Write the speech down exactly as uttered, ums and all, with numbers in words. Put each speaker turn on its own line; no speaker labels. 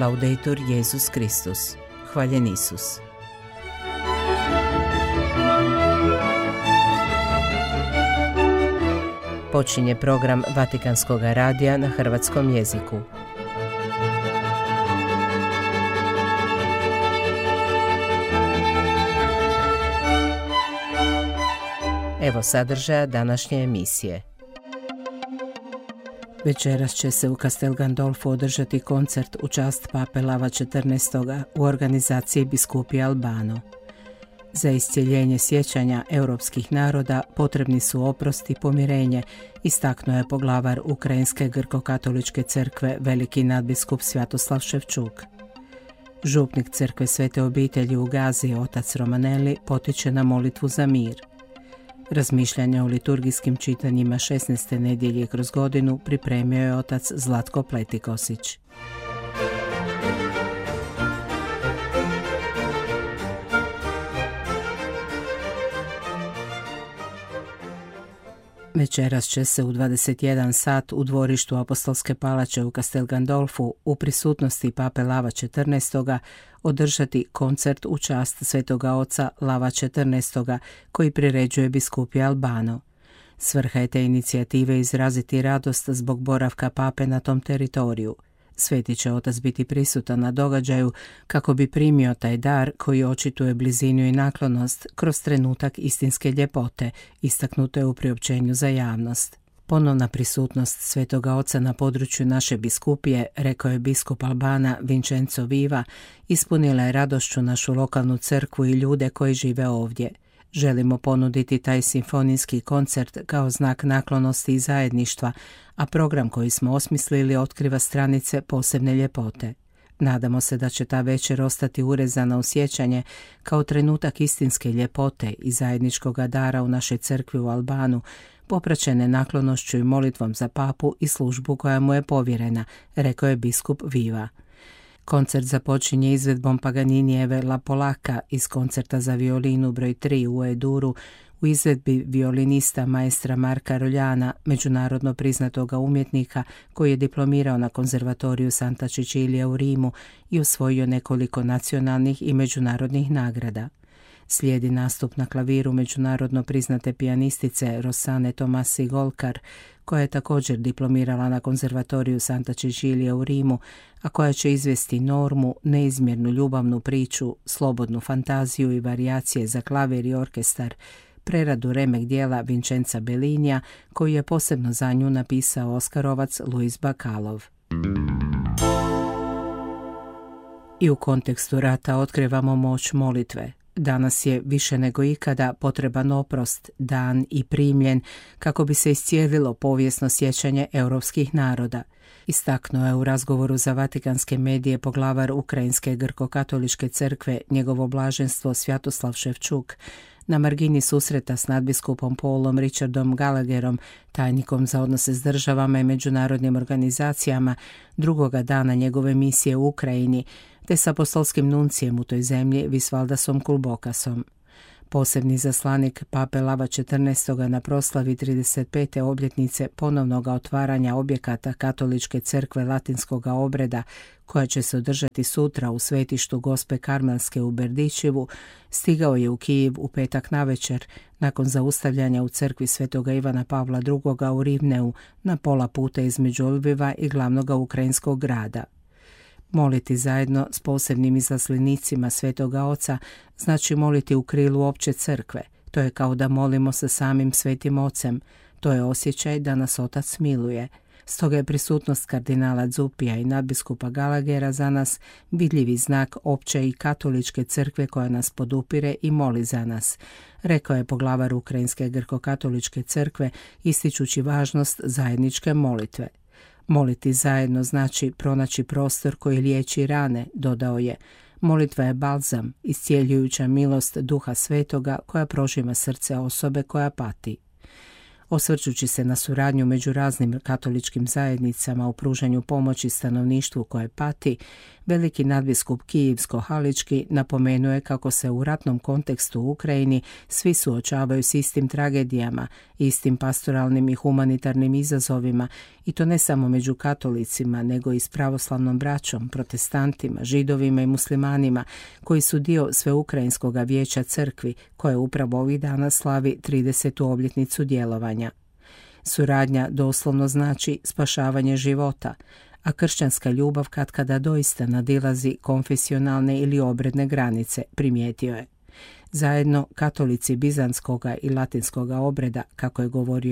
Laudetur Jesus Kristus. Hvaljen Isus. Počinje program Vatikanskog radija na hrvatskom jeziku. Evo sadržaja današnje emisije. Večeras će se u Castel Gandolfu održati koncert u čast pape Lava četrnaestog. u organizaciji biskupije Albano. Za iscjeljenje sjećanja europskih naroda potrebni su oprost i pomirenje, istaknuo je poglavar Ukrajinske grko-katoličke crkve veliki nadbiskup Svjatoslav Ševčuk. Župnik crkve Svete obitelji u Gazi, otac Romanelli, potiče na molitvu za mir. Razmišljanja o liturgijskim čitanjima šesnaeste nedjelje kroz godinu pripremio je otac Zlatko Pletikosić. Večeras će se u dvadeset jedan sat u dvorištu Apostolske palače u Castel Gandolfu u prisutnosti pape Lava četrnaestog. održati koncert u čast svetoga oca Lava četrnaestog. koji priređuje biskupija Albano. Svrha je te inicijative izraziti radost zbog boravka pape na tom teritoriju. Sveti će otac biti prisutan na događaju kako bi primio taj dar koji očituje blizinu i naklonost kroz trenutak istinske ljepote, istaknuto je u priopćenju za javnost. Ponovna prisutnost svetoga oca na području naše biskupije, rekao je biskup Albana Vincenzo Viva, ispunila je radošću našu lokalnu crkvu i ljude koji žive ovdje. Želimo ponuditi taj simfonijski koncert kao znak naklonosti i zajedništva, a program koji smo osmislili otkriva stranice posebne ljepote. Nadamo se da će ta večer ostati urezana u sjećanje kao trenutak istinske ljepote i zajedničkog dara u našoj crkvi u Albanu, popraćene naklonošću i molitvom za papu i službu koja mu je povjerena, rekao je biskup Viva. Koncert započinje izvedbom Paganinijeve La Polaka iz koncerta za violinu broj tri u E-duru u izvedbi violinista maestra Marka Roljana, međunarodno priznatoga umjetnika koji je diplomirao na konzervatoriju Santa Cecilia u Rimu i osvojio nekoliko nacionalnih i međunarodnih nagrada. Slijedi nastup na klaviru međunarodno priznate pijanistice Rossane Tomasi Golkar, koja je također diplomirala na konzervatoriju Santa Cecilia u Rimu, a koja će izvesti normu, neizmjernu ljubavnu priču, slobodnu fantaziju i varijacije za klavir i orkestar, preradu remek dijela Vincenza Bellinija, koju je posebno za nju napisao Oskarovac Luis Bacalov. I u kontekstu rata otkrivamo moć molitve. Danas je više nego ikada potreban oprost, dan i primljen kako bi se iscijelilo povijesno sjećanje europskih naroda. Istaknuo je u razgovoru za vatikanske medije poglavar Ukrajinske grko-katoličke crkve njegovo blaženstvo Svjatoslav Ševčuk na margini susreta s nadbiskupom Paulom Richardom Gallagherom, tajnikom za odnose s državama i međunarodnim organizacijama, drugoga dana njegove misije u Ukrajini, te s apostolskim nuncijem u toj zemlji Visvaldasom Kulbokasom. Posebni zaslanik pape Lava četrnaestog. na proslavi trideset pete obljetnice ponovnog otvaranja objekata Katoličke crkve latinskog obreda, koja će se održati sutra u svetištu Gospe Karmelske u Berdičevu, stigao je u Kijev u petak navečer nakon zaustavljanja u crkvi svetoga Ivana Pavla drugoga. u Rivneu na pola puta između Lviva i glavnog ukrajinskog grada. Moliti zajedno s posebnim izaslenicima Svetoga Oca znači moliti u krilu opće crkve. To je kao da molimo sa samim Svetim Ocem. To je osjećaj da nas Otac miluje. Stoga je prisutnost kardinala Zupija i nadbiskupa Gallaghera za nas vidljivi znak opće i katoličke crkve koja nas podupire i moli za nas, rekao je poglavar Ukrajinske grko-katoličke crkve ističući važnost zajedničke molitve. Moliti zajedno znači pronaći prostor koji liječi rane, dodao je. Molitva je balzam, iscijeljujuća milost Duha Svetoga koja prožima srce osobe koja pati. Osvrćući se na suradnju među raznim katoličkim zajednicama u pružanju pomoći stanovništvu koje pati, veliki nadbiskup Kijevsko-Halički napomenuo je kako se u ratnom kontekstu u Ukrajini svi suočavaju s istim tragedijama, istim pastoralnim i humanitarnim izazovima, i to ne samo među katolicima, nego i s pravoslavnom braćom, protestantima, židovima i muslimanima, koji su dio Sveukrajinskog vijeća crkvi, koje upravo ovih dana slavi tridesetu obljetnicu djelovanja. Suradnja doslovno znači spašavanje života, a kršćanska ljubav katkada doista nadilazi konfesionalne ili obredne granice, primijetio je. Zajedno katolici bizantskoga i latinskoga obreda, kako je govorio